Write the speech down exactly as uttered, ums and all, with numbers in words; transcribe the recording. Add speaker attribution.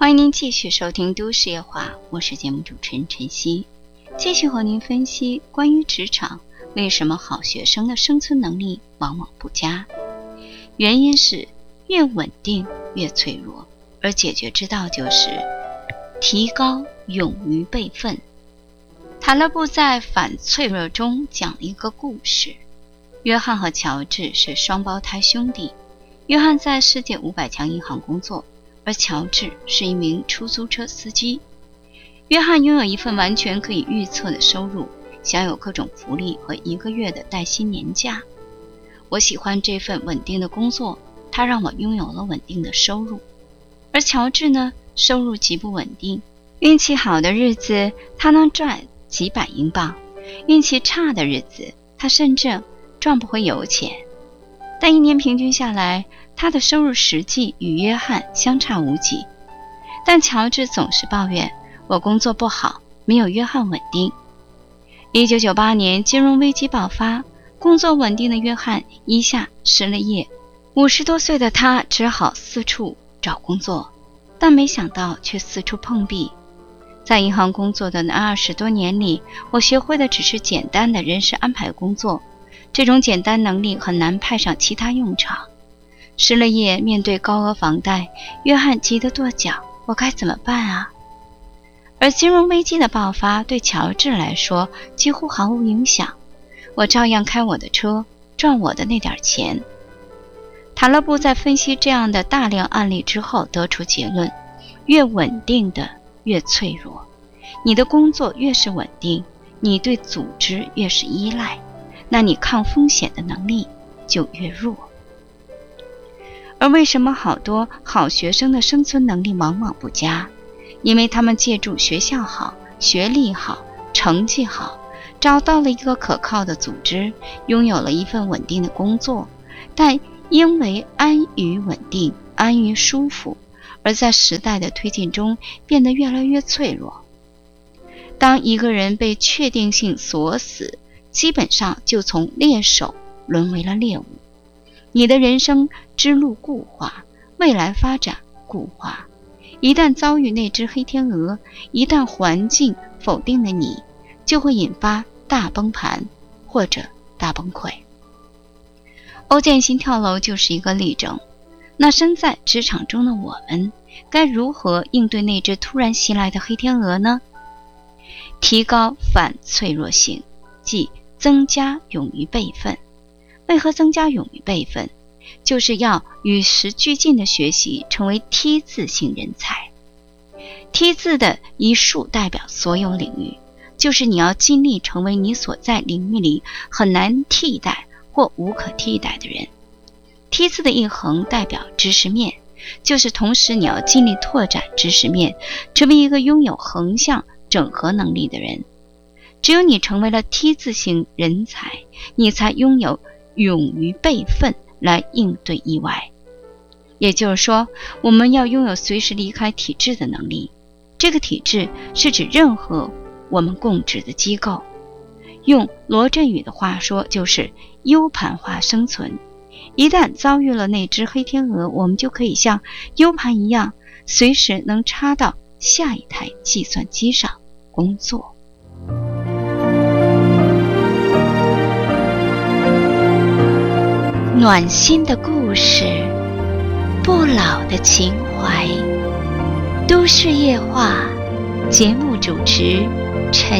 Speaker 1: 欢迎您继续收听都市夜话，我是节目主持人陈曦，继续和您分析关于职场为什么好学生的生存能力往往不佳。原因是越稳定越脆弱，而解决之道就是提高勇于备份。塔勒布在反脆弱中讲了一个故事，约翰和乔治是双胞胎兄弟，约翰在世界五百强银行工作，而乔治是一名出租车司机。约翰拥有一份完全可以预测的收入，享有各种福利和一个月的带薪年假。我喜欢这份稳定的工作，它让我拥有了稳定的收入。而乔治呢，收入极不稳定，运气好的日子他能赚几百英镑，运气差的日子他甚至赚不回油钱。但一年平均下来，他的收入实际与约翰相差无几。但乔治总是抱怨，我工作不好，没有约翰稳定。一九九八年金融危机爆发，工作稳定的约翰一下失了业，五十多岁的他只好四处找工作，但没想到却四处碰壁。在银行工作的那二十多年里，我学会的只是简单的人事安排工作，这种简单能力很难派上其他用场。失了业，面对高额房贷，约翰急得跺脚，我该怎么办啊？而金融危机的爆发对乔治来说几乎毫无影响，我照样开我的车，赚我的那点钱。塔勒布在分析这样的大量案例之后得出结论，越稳定的越脆弱，你的工作越是稳定，你对组织越是依赖，那你抗风险的能力就越弱。而为什么好多好学生的生存能力往往不佳？因为他们借助学校好、学历好、成绩好，找到了一个可靠的组织，拥有了一份稳定的工作，但因为安于稳定、安于舒服，而在时代的推进中变得越来越脆弱。当一个人被确定性锁死，基本上就从猎手沦为了猎物。你的人生之路固化，未来发展固化。一旦遭遇那只黑天鹅，一旦环境否定了你，就会引发大崩盘或者大崩溃。欧建新跳楼就是一个例证。那身在职场中的我们，该如何应对那只突然袭来的黑天鹅呢？提高反脆弱性，即增加勇于备份。为何增加勇于备份？就是要与时俱进的学习，成为 T 字型人才。T 字的一竖代表所有领域，就是你要尽力成为你所在领域里很难替代或无可替代的人。T 字的一横代表知识面，就是同时你要尽力拓展知识面，成为一个拥有横向整合能力的人。只有你成为了 T 字型人才，你才拥有勇于备份来应对意外。也就是说，我们要拥有随时离开体制的能力。这个体制是指任何我们供职的机构。用罗振宇的话说，就是 U 盘化生存。一旦遭遇了那只黑天鹅，我们就可以像 U 盘一样，随时能插到下一台计算机上工作。暖心的故事，不老的情怀。都市夜话，节目主持陈